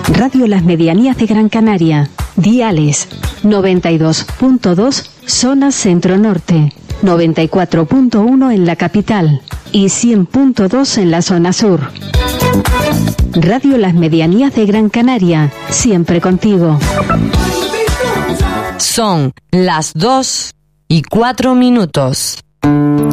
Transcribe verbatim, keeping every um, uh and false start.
Radio Las Medianías de Gran Canaria. Diales noventa y dos punto dos zona centro-norte, noventa y cuatro punto uno en la capital y cien punto dos en la zona sur. Radio Las Medianías de Gran Canaria, siempre contigo. Son las dos y cuatro minutos.